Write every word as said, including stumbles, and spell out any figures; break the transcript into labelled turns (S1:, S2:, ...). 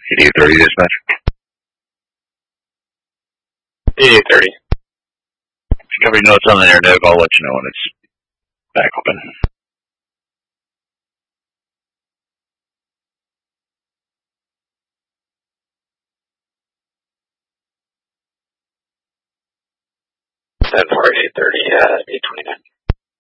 S1: eighty-eight thirty dispatch.
S2: eighty-eight thirty.
S1: If you cover your notes on the air, Doug, I'll let you know when it's back open.
S2: ten four eight thirty, uh, eight twenty-nine.